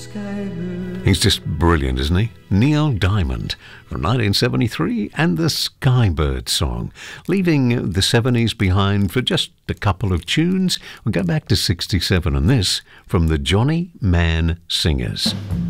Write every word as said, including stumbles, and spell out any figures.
He's just brilliant, isn't he? Neil Diamond from nineteen seventy-three and the Skybird Song. Leaving the seventies behind for just a couple of tunes, we'll go back to sixty-seven and this from the Johnny Mann Singers.